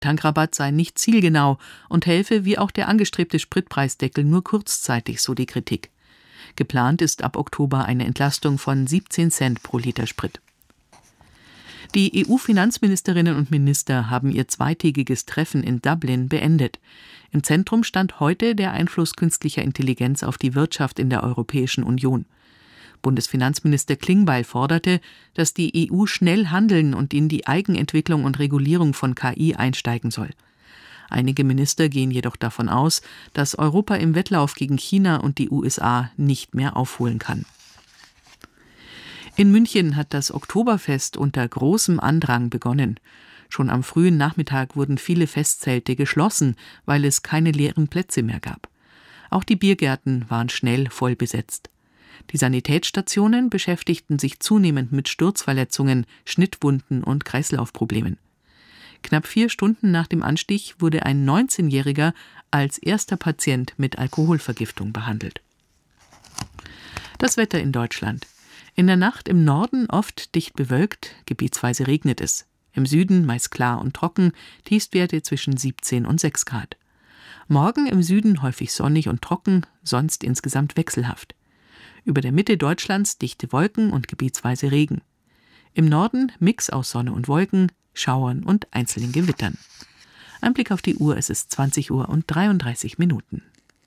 Tankrabatt sei nicht zielgenau und helfe wie auch der angestrebte Spritpreisdeckel nur kurzzeitig, so die Kritik. Geplant ist ab Oktober eine Entlastung von 17 Cent pro Liter Sprit. Die EU-Finanzministerinnen und Minister haben ihr zweitägiges Treffen in Dublin beendet. Im Zentrum stand heute der Einfluss künstlicher Intelligenz auf die Wirtschaft in der Europäischen Union. Bundesfinanzminister Klingbeil forderte, dass die EU schnell handeln und in die Eigenentwicklung und Regulierung von KI einsteigen soll. Einige Minister gehen jedoch davon aus, dass Europa im Wettlauf gegen China und die USA nicht mehr aufholen kann. In München hat das Oktoberfest unter großem Andrang begonnen. Schon am frühen Nachmittag wurden viele Festzelte geschlossen, weil es keine leeren Plätze mehr gab. Auch die Biergärten waren schnell voll besetzt. Die Sanitätsstationen beschäftigten sich zunehmend mit Sturzverletzungen, Schnittwunden und Kreislaufproblemen. Knapp 4 Stunden nach dem Anstich wurde ein 19-Jähriger als erster Patient mit Alkoholvergiftung behandelt. Das Wetter in Deutschland. In der Nacht im Norden oft dicht bewölkt, gebietsweise regnet es. Im Süden meist klar und trocken, Tiefstwerte zwischen 17 und 6 Grad. Morgen im Süden häufig sonnig und trocken, sonst insgesamt wechselhaft. Über der Mitte Deutschlands dichte Wolken und gebietsweise Regen. Im Norden Mix aus Sonne und Wolken, Schauern und einzelnen Gewittern. Ein Blick auf die Uhr, es ist 20 Uhr und 33 Minuten.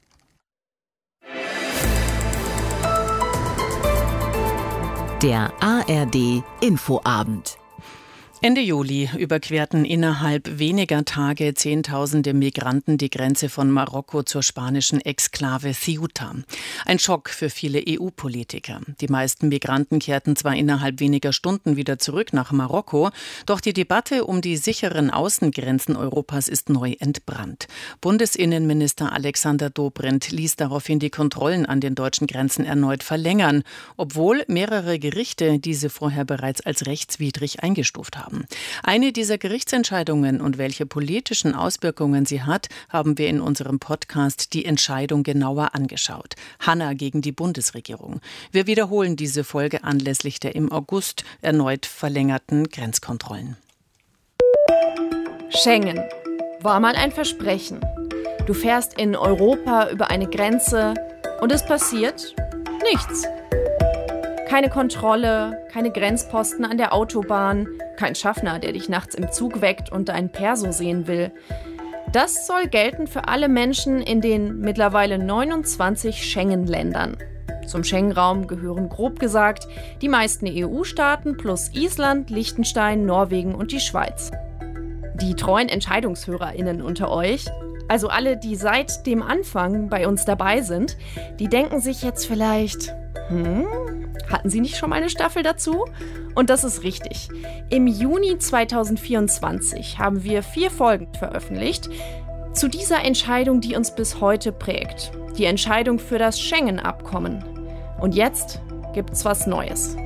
Der ARD Infoabend. Ende Juli überquerten innerhalb weniger Tage Zehntausende Migranten die Grenze von Marokko zur spanischen Exklave Ceuta. Ein Schock für viele EU-Politiker. Die meisten Migranten kehrten zwar innerhalb weniger Stunden wieder zurück nach Marokko, doch die Debatte um die sicheren Außengrenzen Europas ist neu entbrannt. Bundesinnenminister Alexander Dobrindt ließ daraufhin die Kontrollen an den deutschen Grenzen erneut verlängern, obwohl mehrere Gerichte diese vorher bereits als rechtswidrig eingestuft haben. Eine dieser Gerichtsentscheidungen und welche politischen Auswirkungen sie hat, haben wir in unserem Podcast Die Entscheidung genauer angeschaut. Hanna gegen die Bundesregierung. Wir wiederholen diese Folge anlässlich der im August erneut verlängerten Grenzkontrollen. Schengen war mal ein Versprechen. Du fährst in Europa über eine Grenze und es passiert nichts. Keine Kontrolle, keine Grenzposten an der Autobahn, kein Schaffner, der dich nachts im Zug weckt und dein Perso sehen will. Das soll gelten für alle Menschen in den mittlerweile 29 Schengen-Ländern. Zum Schengen-Raum gehören grob gesagt die meisten EU-Staaten plus Island, Liechtenstein, Norwegen und die Schweiz. Die treuen EntscheidungshörerInnen unter euch, also alle, die seit dem Anfang bei uns dabei sind, die denken sich jetzt vielleicht, hatten Sie nicht schon mal eine Staffel dazu? Und das ist richtig. Im Juni 2024 haben wir 4 Folgen veröffentlicht zu dieser Entscheidung, die uns bis heute prägt. Die Entscheidung für das Schengen-Abkommen. Und jetzt gibt's was Neues.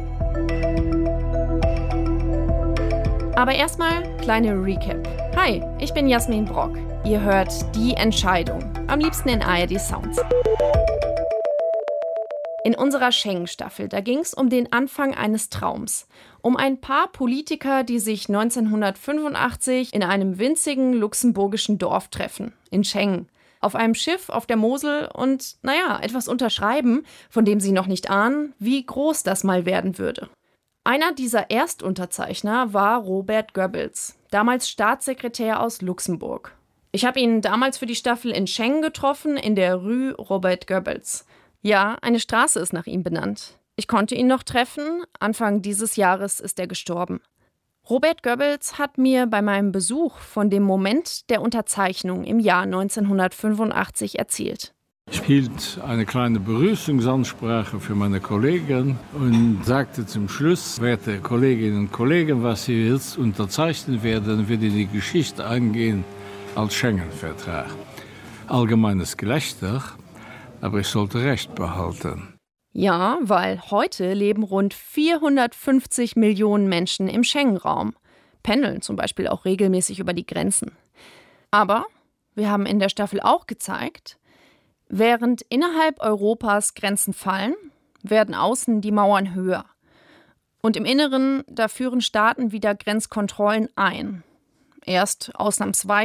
Aber erstmal kleine Recap. Hi, ich bin Jasmin Brock. Ihr hört Die Entscheidung. Am liebsten in ARD Sounds. In unserer Schengen-Staffel, da ging es um den Anfang eines Traums. Um ein paar Politiker, die sich 1985 in einem winzigen luxemburgischen Dorf treffen, in Schengen. Auf einem Schiff auf der Mosel und, etwas unterschreiben, von dem sie noch nicht ahnen, wie groß das mal werden würde. Einer dieser Erstunterzeichner war Robert Goebbels, damals Staatssekretär aus Luxemburg. Ich habe ihn damals für die Staffel in Schengen getroffen, in der Rue Robert Goebbels. Ja, eine Straße ist nach ihm benannt. Ich konnte ihn noch treffen. Anfang dieses Jahres ist er gestorben. Robert Goebbels hat mir bei meinem Besuch von dem Moment der Unterzeichnung im Jahr 1985 erzählt. Ich hielt eine kleine Begrüßungsansprache für meine Kollegen und sagte zum Schluss, werte Kolleginnen und Kollegen, was Sie jetzt unterzeichnen werden, wird in die Geschichte eingehen als Schengen-Vertrag. Allgemeines Gelächter. Aber ich sollte Recht behalten. Ja, weil heute leben rund 450 Millionen Menschen im Schengen-Raum. Pendeln zum Beispiel auch regelmäßig über die Grenzen. Aber wir haben in der Staffel auch gezeigt, während innerhalb Europas Grenzen fallen, werden außen die Mauern höher. Und im Inneren, da führen Staaten wieder Grenzkontrollen ein. Erst ausnahmsweise